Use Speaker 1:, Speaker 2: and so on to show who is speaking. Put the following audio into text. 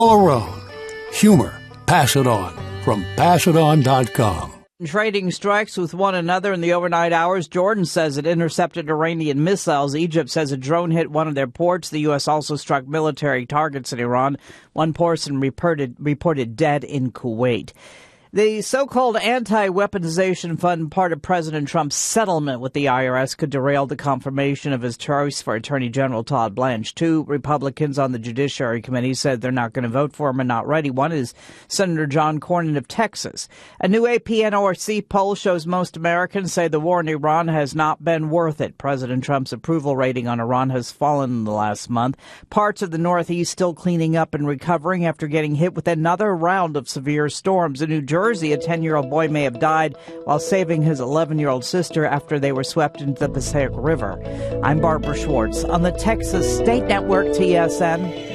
Speaker 1: All around. Humor. Pass it on. From PassItOn.com.
Speaker 2: Trading strikes with one another in the overnight hours. Jordan says it intercepted Iranian missiles. Egypt says a drone hit one of their ports. The U.S. also struck military targets in Iran. One person reported dead in Kuwait. The so-called anti-weaponization fund, part of President Trump's settlement with the IRS, could derail the confirmation of his choice for Attorney General Todd Blanche. Two Republicans on the Judiciary Committee said they're not going to vote for him and not ready. One is Senator John Cornyn of Texas. A new AP NORC poll shows most Americans say the war in Iran has not been worth it. President Trump's approval rating on Iran has fallen in the last month. Parts of the Northeast still cleaning up and recovering after getting hit with another round of severe storms. In New Jersey, a 10-year-old boy may have died while saving his 11-year-old sister after they were swept into the Passaic River. I'm Barbara Schwartz on the Texas State Network, TSN.